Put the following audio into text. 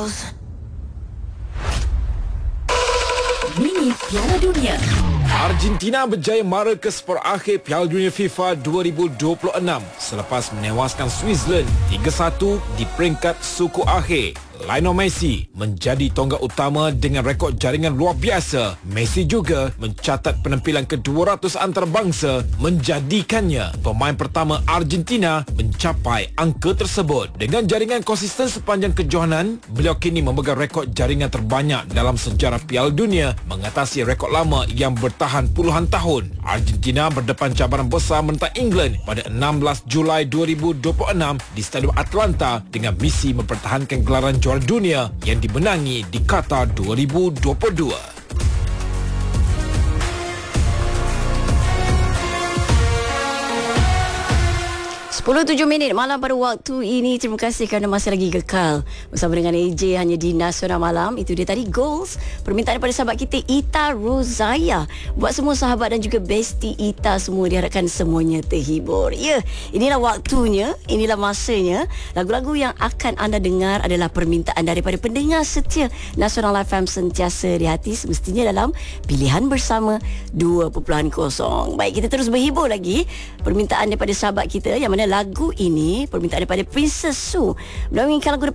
Goals. Mini Piala Dunia. Argentina berjaya mara ke separuh akhir Piala Dunia FIFA 2026 selepas menewaskan Switzerland 3-1 di peringkat suku akhir. Lionel Messi menjadi tonggak utama dengan rekod jaringan luar biasa. Messi juga mencatat penampilan ke-200 antarabangsa, menjadikannya pemain pertama Argentina mencapai angka tersebut. Dengan jaringan konsisten sepanjang kejohanan, beliau kini memegang rekod jaringan terbanyak dalam sejarah Piala Dunia, mengatasi rekod lama yang bertahan puluhan tahun. Argentina berdepan cabaran besar menentang England pada 16 Julai 2026 di Stadium Atlanta dengan misi mempertahankan gelaran juara dunia yang dimenangi di Qatar 2022. 10:07 malam pada waktu ini. Terima kasih kerana masih lagi kekal bersama dengan AJ hanya di Nasional Malam. Itu dia tadi Goals, permintaan daripada sahabat kita Ita Rozaya. Buat semua sahabat dan juga bestie Ita semua, diharapkan semuanya terhibur. Ya, inilah waktunya, inilah masanya. Lagu-lagu yang akan anda dengar adalah permintaan daripada pendengar setia Nasional FM, sentiasa di hati, semestinya dalam Pilihan Bersama 2.0. Baik, kita terus berhibur lagi. Permintaan daripada sahabat kita yang mana lagu ini permintaan daripada Princess Sue. Beliau menginginkan lagu